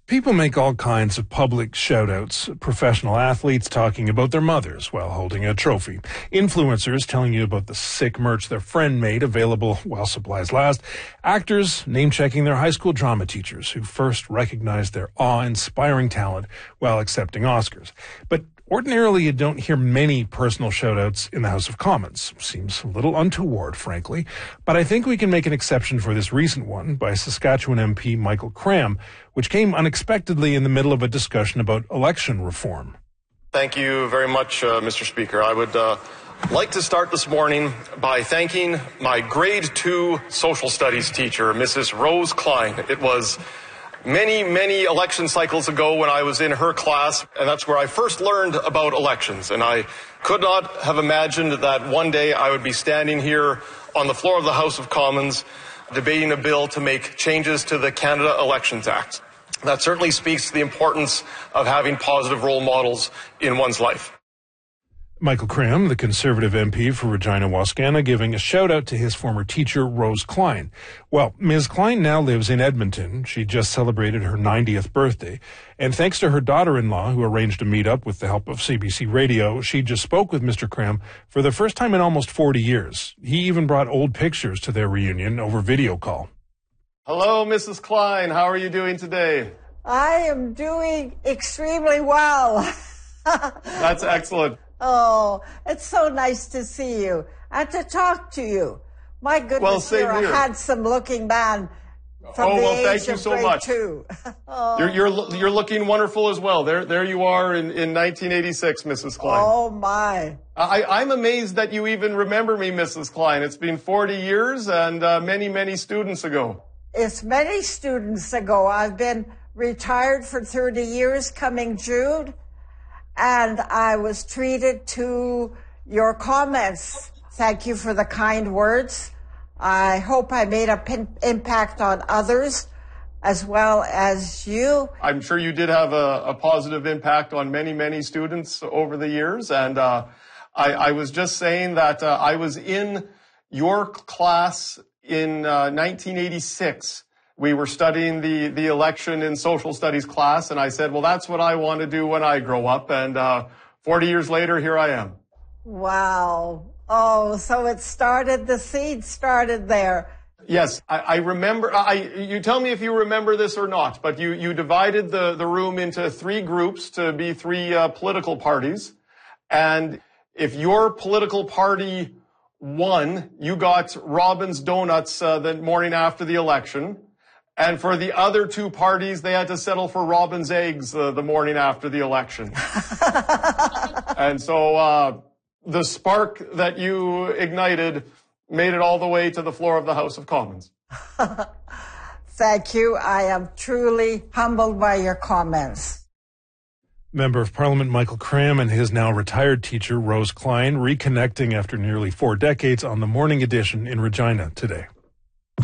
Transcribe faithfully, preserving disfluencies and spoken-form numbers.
People make all kinds of public shout-outs. Professional athletes talking about their mothers while holding a trophy. Influencers telling you about the sick merch their friend made available while supplies last. Actors name-checking their high school drama teachers who first recognized their awe-inspiring talent while accepting Oscars. But ordinarily, you don't hear many personal shout-outs in the House of Commons. Seems a little untoward, frankly. But I think we can make an exception for this recent one by Saskatchewan M P Michael Cram, which came unexpectedly in the middle of a discussion about election reform. Thank you very much, uh, Mister Speaker. I would uh, like to start this morning by thanking my grade two social studies teacher, Missus Rose Klein. It was many, many election cycles ago when I was in her class, and that's where I first learned about elections. And I could not have imagined that one day I would be standing here on the floor of the House of Commons debating a bill to make changes to the Canada Elections Act. That certainly speaks to the importance of having positive role models in one's life. Michael Cram, the Conservative M P for Regina-Wascana, giving a shout-out to his former teacher, Rose Klein. Well, Miz Klein now lives in Edmonton. She just celebrated her ninetieth birthday. And thanks to her daughter-in-law, who arranged a meet-up with the help of C B C Radio, she just spoke with Mister Cram for the first time in almost forty years. He even brought old pictures to their reunion over video call. Hello, Missus Klein. How are you doing today? I am doing extremely well. That's excellent. Oh, it's so nice to see you and to talk to you. My goodness, well, same you're here. a handsome-looking man from oh, the well, age thank you of so grade much. two. oh. You're, you're, you're looking wonderful as well. There, there you are in, in nineteen eighty-six, Missus Klein. Oh, my. I, I'm amazed that you even remember me, Missus Klein. It's been forty years and uh, many, many students ago. It's many students ago. I've been retired for thirty years coming June. And I was treated to your comments. Thank you for the kind words. I hope I made an pin- impact on others as well as you. I'm sure you did have a, a positive impact on many, many students over the years. And uh, I, I was just saying that uh, I was in your class in uh, nineteen eighty-six. We were studying the, the election in social studies class, and I said, well, that's what I want to do when I grow up. And uh, forty years later, here I am. Wow. Oh, so it started, the seed started there. Yes, I, I remember. I, you tell me if you remember this or not, but you, you divided the, the room into three groups to be three uh, political parties. And if your political party won, you got Robin's Donuts uh, the morning after the election. And for the other two parties, they had to settle for Robin's Eggs uh, the morning after the election. And so uh, the spark that you ignited made it all the way to the floor of the House of Commons. Thank you. I am truly humbled by your comments. Member of Parliament Michael Cram and his now retired teacher, Rose Klein, reconnecting after nearly four decades on the Morning Edition in Regina today.